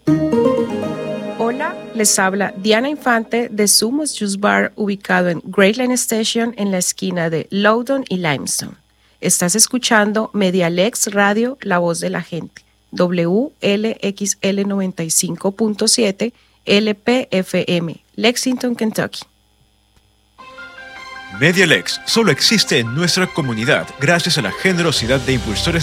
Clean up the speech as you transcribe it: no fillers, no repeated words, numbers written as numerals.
Hola, les habla Diana Infante de Sumos Juice Bar, ubicado en Great Line Station en la esquina de Loudoun y Limestone. Estás escuchando Medialex Radio, la voz de la gente, WLXL 95.7 LPFM, Lexington, Kentucky. Medialex solo existe en nuestra comunidad gracias a la generosidad de impulsores